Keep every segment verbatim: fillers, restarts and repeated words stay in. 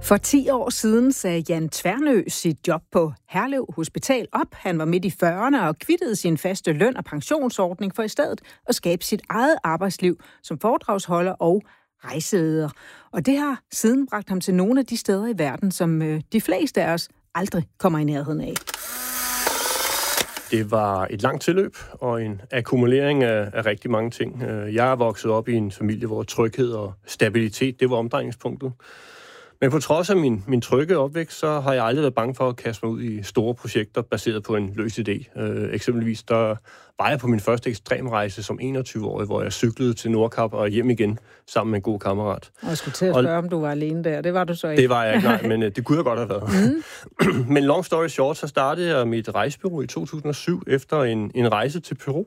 For ti år siden sagde Jan Tværnø sit job på Herlev Hospital op. Han var midt i fyrrerne og kvittede sin faste løn og pensionsordning for i stedet at skabe sit eget arbejdsliv som foredragsholder og rejseleder. Og det har siden bragt ham til nogle af de steder i verden, som øh, de fleste af os aldrig kommer i nærheden af. Det var et langt tilløb og en akkumulering af, af rigtig mange ting. Jeg er vokset op i en familie, hvor tryghed og stabilitet, det var omdrejningspunktet. Men på trods af min, min trygge opvækst, så har jeg aldrig været bange for at kaste mig ud i store projekter, baseret på en løs idé. Øh, eksempelvis, der var jeg på min første ekstremrejse som enogtyve-årig, hvor jeg cyklede til Nordkap og hjem igen sammen med en god kammerat. Og jeg skulle til at spørge, og, om du var alene der. Det var du så ikke. Det var jeg ikke, nej, men øh, det kunne jeg godt have været. Mm. Men long story short, så startede jeg mit rejsebureau i to tusind og syv efter en, en rejse til Peru.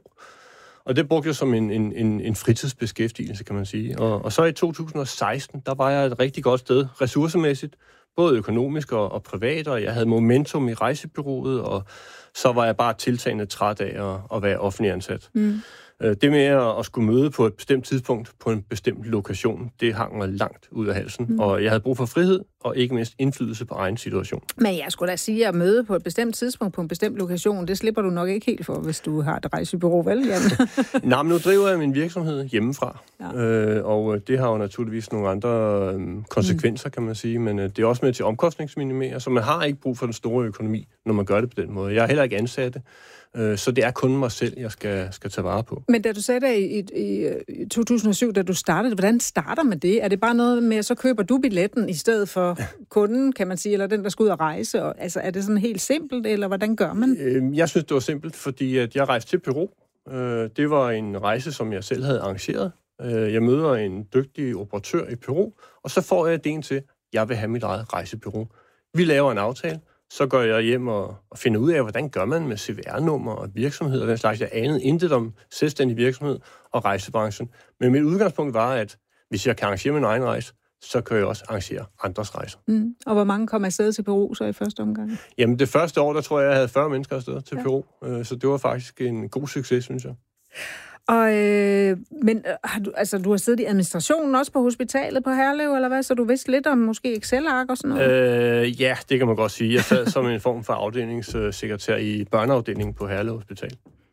Og det brugte jeg som en, en, en, en fritidsbeskæftigelse, kan man sige. Og, og så i to tusind og seksten, der var jeg et rigtig godt sted, ressourcemæssigt, både økonomisk og, og privat, og jeg havde momentum i rejsebureauet, og så var jeg bare tiltagende træt af at, at være offentlig ansat. Mm. Det med at, at skulle møde på et bestemt tidspunkt på en bestemt lokation, det hang mig langt ud af halsen, mm. og jeg havde brug for frihed, og ikke mindst indflydelse på egen situation. Men jeg skulle da sige, at møde på et bestemt tidspunkt på en bestemt lokation, det slipper du nok ikke helt for, hvis du har et rejsebureau, vel, Jan? Nej, men nu driver jeg min virksomhed hjemmefra, ja. øh, og det har jo naturligvis nogle andre øh, konsekvenser, mm. kan man sige, men øh, det er også med til omkostningsminimere, så man har ikke brug for den store økonomi, når man gør det på den måde. Jeg er heller ikke ansat, så det er kun mig selv, jeg skal, skal tage vare på. Men da du sagde det i, i, i to tusind og syv, da du startede, hvordan starter man det? Er det bare noget med, at så køber du billetten i stedet for kunden, kan man sige, eller den, der skal ud og rejse? Og, altså, er det sådan helt simpelt, eller hvordan gør man? Jeg synes, det var simpelt, fordi at jeg rejste til Peru. Det var en rejse, som jeg selv havde arrangeret. Jeg møder en dygtig operatør i Peru, og så får jeg idéen til, at jeg vil have mit eget rejsebureau. Vi laver en aftale. Så går jeg hjem og, og finder ud af, hvordan gør man med C V R-nummer og virksomhed og den slags. Jeg anede intet om selvstændig virksomhed og rejsebranchen. Men mit udgangspunkt var, at hvis jeg kan arrangere min egen rejse, så kan jeg også arrangere andres rejser. Mm. Og hvor mange kom afsted til Peru så i første omgang? Jamen det første år, der tror jeg, jeg havde fyrre mennesker afsted til ja. Peru. Så det var faktisk en god succes, synes jeg. Og, øh, men har du, altså, du har siddet i administrationen også på hospitalet på Herlev, eller hvad? Så du vidste lidt om måske Excel-ark og sådan noget? Øh, ja, det kan man godt sige. Jeg sad som en form for afdelingssekretær i børneafdelingen på Herlev Hospital.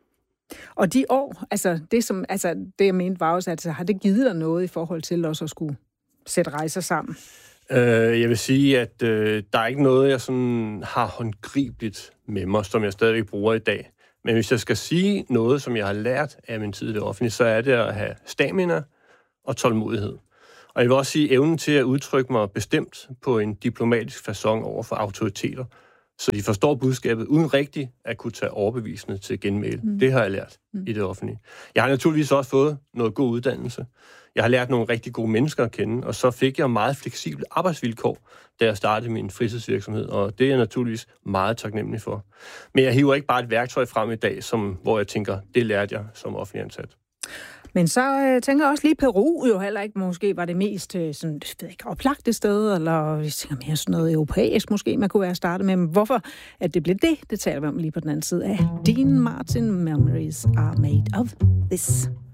Og de år, altså det, som, altså det jeg mente var også, at har det givet dig noget i forhold til også at skulle sætte rejser sammen? Øh, jeg vil sige, at øh, der er ikke noget, jeg sådan har håndgribeligt med mig, som jeg stadigvæk bruger i dag. Men hvis jeg skal sige noget, som jeg har lært af min tid i det offentlige, så er det at have stamina og tålmodighed. Og jeg vil også sige evnen til at udtrykke mig bestemt på en diplomatisk facon over for autoriteter, så de forstår budskabet uden rigtigt at kunne tage overbevisende til genmæle. Mm. Det har jeg lært mm. i det offentlige. Jeg har naturligvis også fået noget god uddannelse. Jeg har lært nogle rigtig gode mennesker at kende, og så fik jeg meget fleksible arbejdsvilkår, da jeg startede min fritidsvirksomhed, og det er jeg naturligvis meget taknemmelig for. Men jeg hiver ikke bare et værktøj frem i dag, som, hvor jeg tænker, det lærte jeg som offentlig ansat. Men så øh, tænker jeg også lige, Peru jo heller ikke måske var det mest øh, sådan, jeg ved ikke, oplagte sted, eller jeg tænker mere sådan noget europæisk måske, man kunne være startet med. Men hvorfor at det blev det, det taler vi om lige på den anden side af Dean Martin, Memories are made of this.